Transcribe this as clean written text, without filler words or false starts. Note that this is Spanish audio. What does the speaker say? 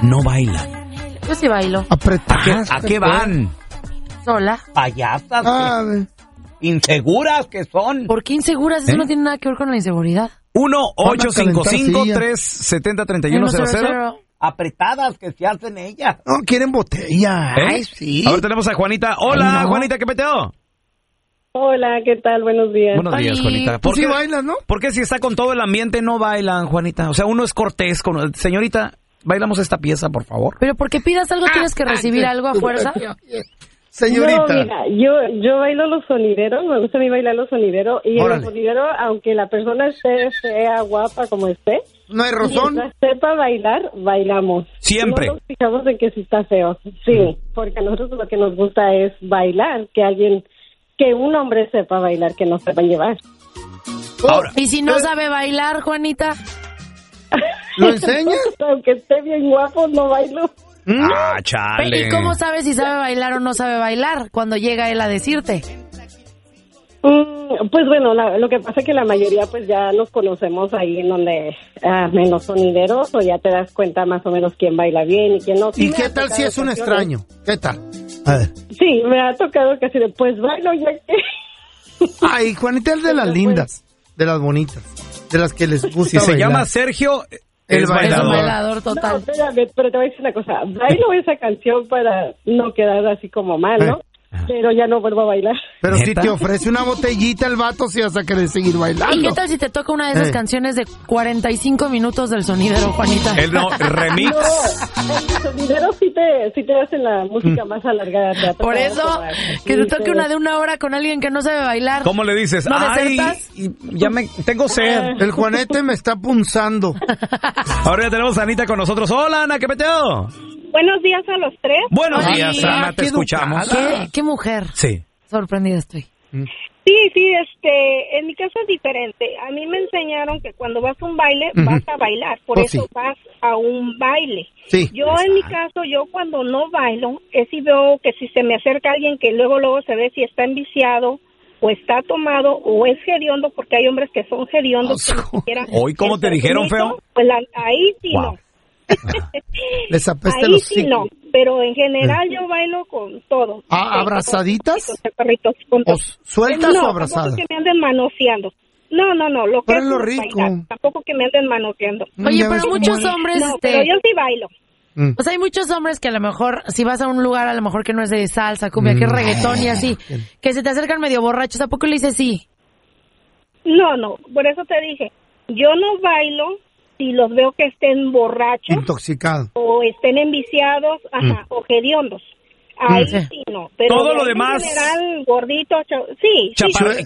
no bailan? Yo sí bailo. ¿A qué van? Sola. Payasas. Inseguras que son. ¿Por qué inseguras? Eso no tiene nada que ver con la inseguridad. 1-855-370-3100. Apretadas que se hacen ellas. No, quieren botella. Ay, sí. Ahora tenemos a Juanita. Hola, no. Juanita, ¿qué peteo? Hola, ¿qué tal? Buenos días. Buenos días, Juanita. ¿Por qué bailas, no? ¿Por qué si está con todo el ambiente no bailan, Juanita? O sea, uno es cortés. Señorita, bailamos esta pieza, por favor. Pero porque pidas algo tienes que recibir algo a fuerza. Señorita. No, mira, yo bailo los sonideros, me gusta a mí bailar los sonideros, y en los sonideros, aunque la persona esté fea, guapa, como esté, no hay razón. Mientras sepa bailar, bailamos. Siempre. No nos fijamos en que si está feo, sí, porque a nosotros lo que nos gusta es bailar, que un hombre sepa bailar, que nos sepa llevar. Ahora, ¿y si no sabe bailar, Juanita? ¿Lo enseñas? Aunque esté bien guapo, no bailo. Chale. ¿Y cómo sabes si sabe bailar o no sabe bailar cuando llega él a decirte? Pues bueno, lo que pasa es que la mayoría pues ya nos conocemos ahí en donde, en los sonideros, o ya te das cuenta más o menos quién baila bien y quién no. ¿Y qué tal si es un extraño? ¿Qué tal? A ver. Sí, me ha tocado casi pues bailo ya que... Ay, Juanita es de las lindas, de las bonitas, de las que les gusta Si se bailar. llama Sergio... Es un bailador total. No, espérame, pero te voy a decir una cosa. Bailo esa canción para no quedar así como mal, ¿no? Pero ya no vuelvo a bailar. Pero si te ofrece una botellita el vato, si vas a querer seguir bailando. ¿Y qué tal si te toca una de esas canciones de 45 minutos del sonidero, Juanita? El remix. No, el sonidero sí te hacen la música más alargada. Por eso, que te toque una de 1 hora con alguien que no sabe bailar. ¿Cómo le dices? ¿No Ay, desertas? ya tengo sed. El Juanete me está punzando. Ahora ya tenemos a Anita con nosotros. Hola, Ana, ¿qué peteo? Buenos días a los tres. Buenos días, Ana, te escuchamos. ¿Qué mujer? Sí. Sorprendida estoy. Sí, en mi caso es diferente. A mí me enseñaron que cuando vas a un baile, vas a bailar. Por eso vas a un baile. Sí. Yo, en mi caso, yo cuando no bailo, es si veo que si se me acerca alguien que luego se ve si está enviciado, o está tomado, o es hediondo, porque hay hombres que son hediondos. ¿Hoy cómo te dijeron, feo? Pues ahí sí no. Les apesta ahí los sí no, pero en general yo bailo con todo. ¿Abrazaditas? Con ¿O sueltas o abrazadas? No, que me anden manoseando. No, lo que pero es lo rico. bailar, tampoco que me anden manoseando. Oye, pero muchos hombres... No, pero yo sí bailo. Pues hay muchos hombres que a lo mejor, si vas a un lugar a lo mejor que no es de salsa, cumbia, que es reggaetón y así, que se te acercan medio borrachos, ¿a poco le dices sí? No, por eso te dije, yo no bailo si los veo que estén borrachos, intoxicados, o estén enviciados, o hediondos. Ahí sí no. Pero todo lo demás. En general, gordito, sí.